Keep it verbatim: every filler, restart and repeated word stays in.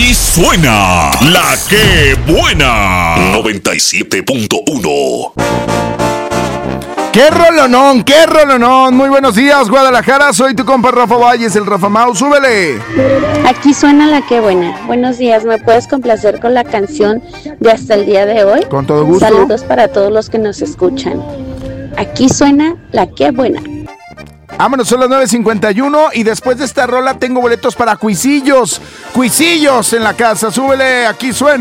Aquí suena La Que Buena. noventa y siete punto uno. ¡Qué rolonón, qué rolonón! Muy buenos días, Guadalajara. Soy tu compa Rafa Valles, el Rafa Mau. ¡Súbele! Aquí suena La Que Buena. Buenos días, ¿me puedes complacer con la canción de hasta el día de hoy? Con todo gusto. Saludos para todos los que nos escuchan. Aquí suena La Que Buena. Vámonos, son las nueve cincuenta y uno y después de esta rola tengo boletos para Cuisillos. Cuisillos en la casa. ¡Súbele! Aquí suena.